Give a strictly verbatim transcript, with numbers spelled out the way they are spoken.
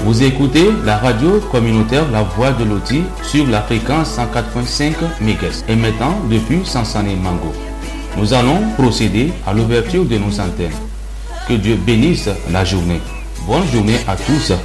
Vous écoutez la radio communautaire La Voix de Loti sur la fréquence cent quatre virgule cinq mégahertz émettant depuis Sansane Mango. Nous allons procéder à l'ouverture de nos antennes. Que Dieu bénisse la journée. Bonne journée à tous.